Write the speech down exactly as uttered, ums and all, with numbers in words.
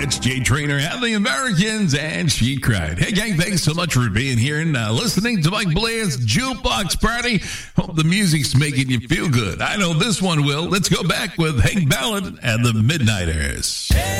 It's Jay Trainer and the Americans, and She Cried. Hey, gang, thanks so much for being here and uh, listening to Mike Blair's Jukebox Party. Hope the music's making you feel good. I know this one will. Let's go back with Hank Ballard and the Midnighters.